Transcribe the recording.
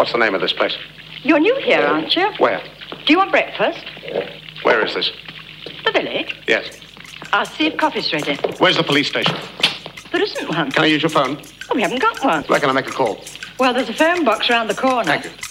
What's the name of this place? You're new here, aren't you? Where? Do you want breakfast? Where is this? The village? Yes. I'll see if coffee's ready. Where's the police station? There isn't one. Can I use your phone? Oh, we haven't got one. Where can I make a call? Well, there's a phone box round the corner. Thank you.